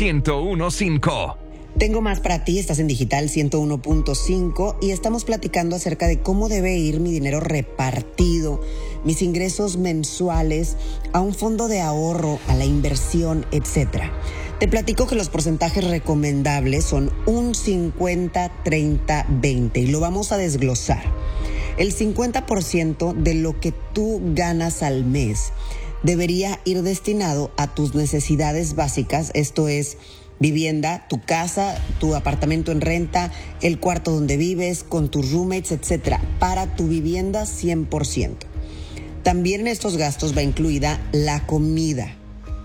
101.5. Tengo más para ti, estás en Digital 101.5 y estamos platicando acerca de cómo debe ir mi dinero repartido, mis ingresos mensuales, a un fondo de ahorro, a la inversión, etc. Te platico que los porcentajes recomendables son un 50, 30, 20 y lo vamos a desglosar. El 50% de lo que tú ganas al mes debería ir destinado a tus necesidades básicas, esto es vivienda, tu casa, tu apartamento en renta, el cuarto donde vives, con tus roommates, etc. Para tu vivienda 100%. También en estos gastos va incluida la comida.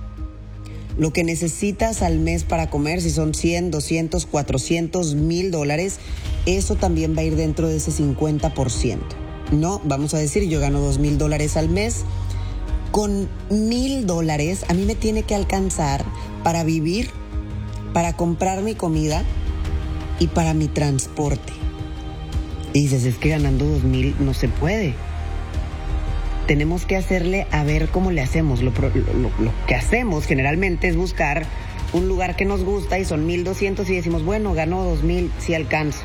Lo que necesitas al mes para comer, si son 100, 200, 400, $1,000, eso también va a ir dentro de ese 50%. No, vamos a decir, yo gano $2,000 al mes. Con $1,000 a mí me tiene que alcanzar para vivir, para comprar mi comida y para mi transporte. Y dices, es que ganando 2,000 no se puede. Tenemos que hacerle a ver cómo le hacemos. Lo que hacemos generalmente es buscar un lugar que nos gusta y son 1,200 y decimos, bueno, gano 2,000 si alcanzo.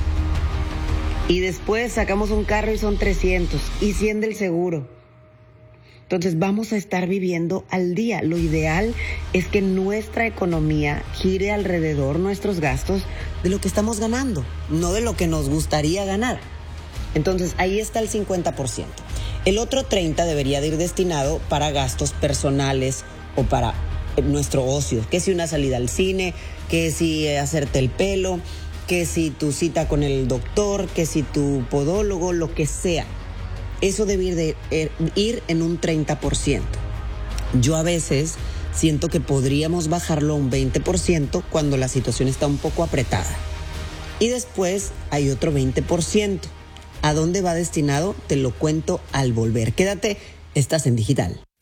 Y después sacamos un carro y son 300 y 100 del seguro. Entonces vamos a estar viviendo al día. Lo ideal es que nuestra economía gire alrededor, nuestros gastos, de lo que estamos ganando, no de lo que nos gustaría ganar. Entonces ahí está el 50%. El otro 30% debería de ir destinado para gastos personales o para nuestro ocio. Que si una salida al cine, que si hacerte el pelo, que si tu cita con el doctor, que si tu podólogo, lo que sea. Eso debe ir en un 30%. Yo a veces siento que podríamos bajarlo a un 20% cuando la situación está un poco apretada. Y después hay otro 20%. ¿A dónde va destinado? Te lo cuento al volver. Quédate, estás en Digital.